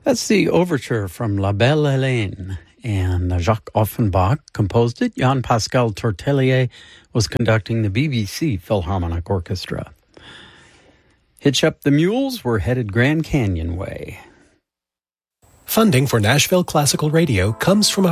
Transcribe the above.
That's the overture from La Belle Hélène, and Jacques Offenbach composed it. Jean-Pascal Tortelier was conducting the BBC Philharmonic Orchestra. Hitch up the mules, we're headed Grand Canyon way. Funding for Nashville Classical Radio comes from a